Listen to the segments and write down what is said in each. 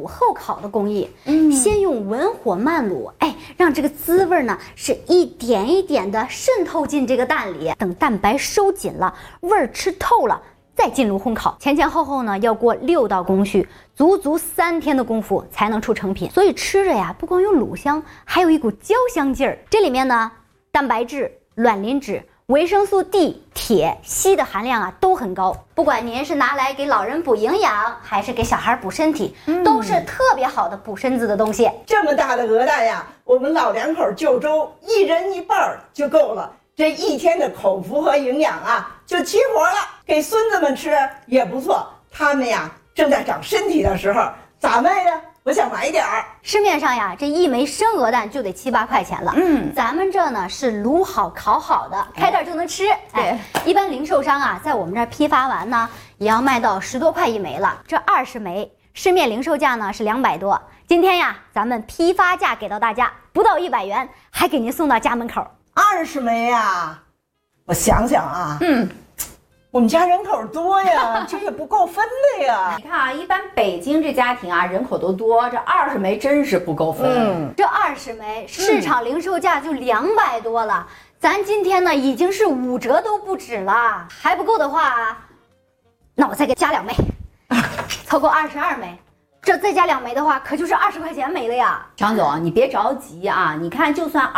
后烤的工艺。先用文火慢卤，让这个滋味呢是一点一点的渗透进这个蛋里，等蛋白收紧了，味儿吃透了，再进炉烘烤。前前后后呢要过6道工序，足足3天的功夫才能出成品。所以吃着呀，不光有卤香，还有一股焦香劲儿。这里面呢，蛋白质、卵磷脂、维生素 D、铁、硒的含量啊都很高。不管您是拿来给老人补营养，还是给小孩补身体，都是特别好的补身子的东西。 这么大的鹅蛋呀，我们老两口就粥1人1半就够了。这1天的口福和营养啊，就齐活了。给孙子们吃也不错，他们呀正在长身体的时候，咋卖呀？我想买点儿。 市面上呀，这1枚生鹅蛋就得7、8块钱了。咱们这呢是卤好烤好的，开袋就能吃。一般零售商啊，在我们这儿批发完呢，也要卖到10多块1枚了。这20枚，市面零售价呢是200多。今天呀，咱们批发价给到大家，不到100元，还给您送到家门口。 20枚呀，我想想啊，我们家人口多呀，这也不够分的呀。 你看啊，一般北京这家庭啊，人口都多，这20枚真是不够分。 这20枚市场零售价就200多了，咱今天呢已经是5折都不止了。还不够的话，那我再给加2枚，凑够22枚。这再加2枚的话，可就是20块钱没了呀。 张总，你别着急啊，你看就算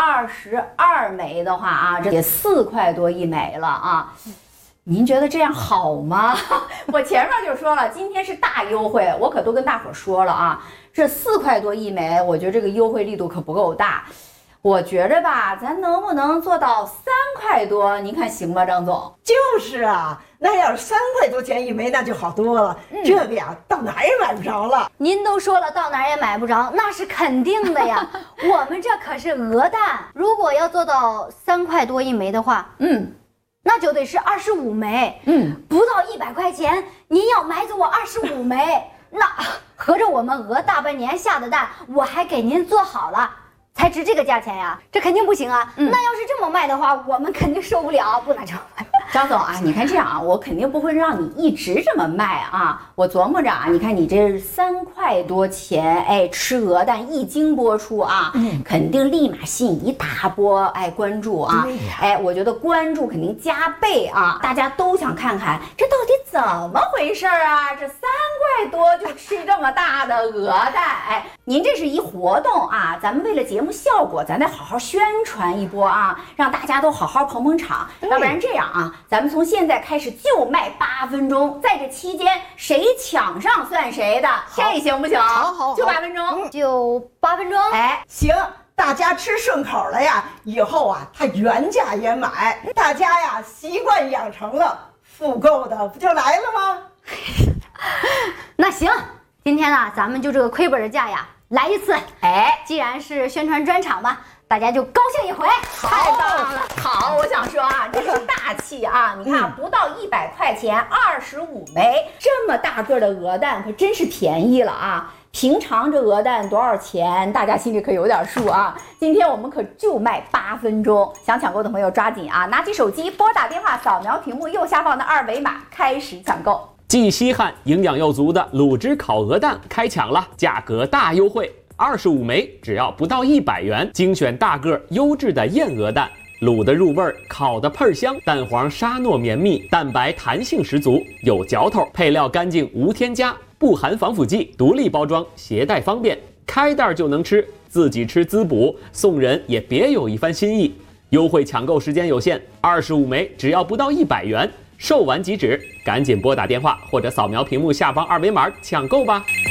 22枚的话啊，这也4块多1枚了啊。您觉得这样好吗？我前面就说了，今天是大优惠，我可都跟大伙说了啊，这4块多1枚，我觉得这个优惠力度可不够大。我觉着吧，咱能不能做到3块多？您看行吗，张总？ 就是啊，那要是3块多钱1枚，那就好多了。这个呀，到哪儿也买不着了。 您都说了，到哪儿也买不着，那是肯定的呀。我们这可是鹅蛋，如果要做到3块多1枚的话，那就得是25枚。不到100块钱，您要买走我25枚，那合着我们鹅大半年下的蛋，我还给您做好了，才值这个价钱呀，这肯定不行啊。那要是这么卖的话，我们肯定受不了，不能这么卖。 张总啊，你看这样啊，我肯定不会让你一直这么卖啊。我琢磨着啊，你看你这3块多钱，吃鹅蛋1经播出啊，肯定立马吸引一大波关注啊。我觉得关注肯定加倍啊，大家都想看看这到底怎么回事啊？这3块多就吃这么大的鹅蛋，您这是一活动啊，咱们为了节目效果，咱得好好宣传一波啊，让大家都好好捧捧场。要不然这样啊，咱们从现在开始就卖8分钟，在这期间谁抢上算谁的，这行不行？好，就8分钟， 就8分钟。 行，大家吃顺口了呀，以后啊，他原价也买，大家呀习惯养成了，复购的不就来了吗？ 那行，今天呢，咱们就这个亏本的价呀，来一次。既然是宣传专场嘛，大家就高兴一回。 太棒了！好，我想说啊，这是大气啊！你看，不到100块钱，25枚，这么大个的鹅蛋可真是便宜了啊！平常这鹅蛋多少钱，大家心里可有点数啊。今天我们可就卖8分钟，想抢购的朋友抓紧啊，拿起手机拨打电话，扫描屏幕右下方的2维码，开始抢购。 既稀罕营养又足的卤汁烤鹅蛋开抢了，价格大优惠，25枚只要不到100元，精选大个优质的燕鹅蛋，卤的入味儿，烤的喷香，蛋黄沙糯绵密，蛋白弹性十足，有嚼头，配料干净无添加，不含防腐剂，独立包装，携带方便，开袋就能吃，自己吃滋补，送人也别有一番心意。优惠抢购时间有限，25枚只要不到100元，售完即止，赶紧拨打电话或者扫描屏幕下方2维码抢购吧。